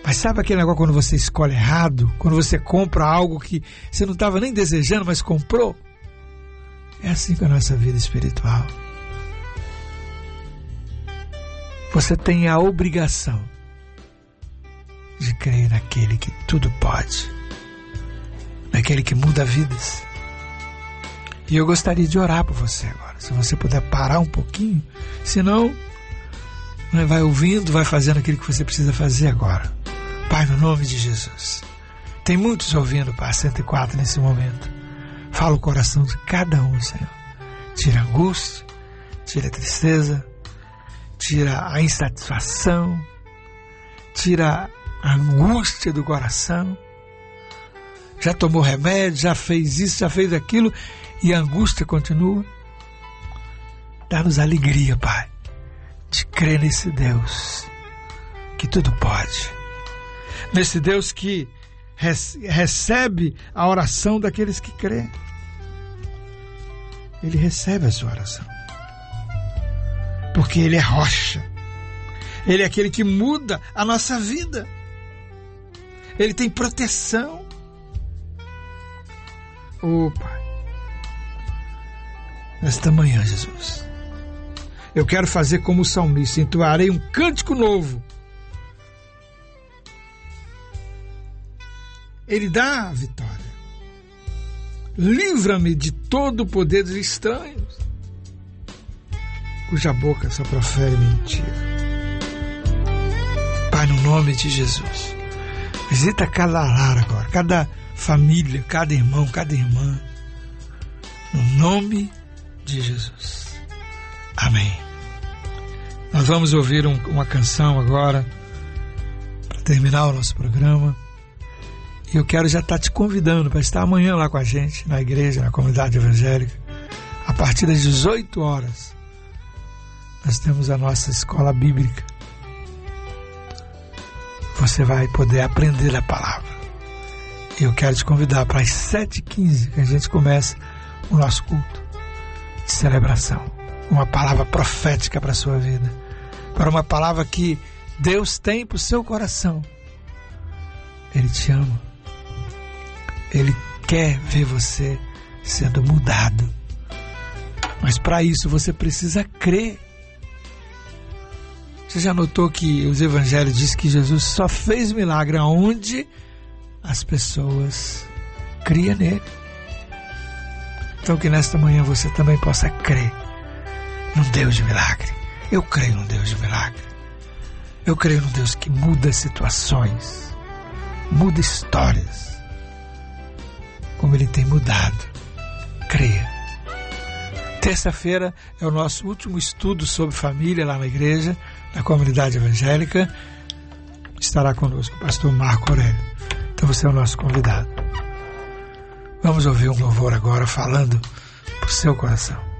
Mas sabe aquele negócio quando você escolhe errado? Quando você compra algo que você não estava nem desejando, mas comprou? É assim com a nossa vida espiritual. Você tem a obrigação de crer naquele que tudo pode, naquele que muda vidas. E eu gostaria de orar por você agora. Se você puder parar um pouquinho, senão vai ouvindo, vai fazendo aquilo que você precisa fazer agora. Pai, no nome de Jesus, tem muitos ouvindo, Pai, 104 nesse momento. Fala o coração de cada um, Senhor. Tira a angústia, tira a tristeza, tira a insatisfação, tira a angústia do coração. Já tomou remédio, já fez isso, já fez aquilo, e a angústia continua. Dá-nos alegria, Pai, de crer nesse Deus que tudo pode. Nesse Deus que recebe a oração daqueles que creem. Ele recebe a sua oração. Porque Ele é rocha. Ele é aquele que muda a nossa vida. Ele tem proteção. Oh, Pai. Nesta manhã, Jesus, eu quero fazer como o salmista, entoarei um cântico novo. Ele dá a vitória. Livra-me de todo o poder dos estranhos, cuja boca só profere mentira. Pai, no nome de Jesus, visita cada lar agora, cada família, cada irmão, cada irmã, no nome de Jesus. Amém. Nós vamos ouvir uma canção agora para terminar o nosso programa. E eu quero já estar te convidando para estar amanhã lá com a gente, na igreja, na comunidade evangélica. A partir das 18 horas, nós temos a nossa escola bíblica. Você vai poder aprender a palavra. E eu quero te convidar para as 7h15, que a gente começa o nosso culto de celebração. Uma palavra profética para a sua vida. Para uma palavra que Deus tem para o seu coração. Ele te ama. Ele quer ver você sendo mudado. Mas para isso você precisa crer. Você já notou que os evangelhos dizem que Jesus só fez milagre onde as pessoas criam nele? Então que nesta manhã você também possa crer num Deus de milagre. Eu creio num Deus de milagre. Eu creio num Deus que muda situações, muda histórias, como Ele tem mudado. Creia. Terça-feira é o nosso último estudo sobre família lá na igreja, na comunidade evangélica. Estará conosco o pastor Marco Aurélio. Então você é o nosso convidado. Vamos ouvir um louvor agora falando para o seu coração.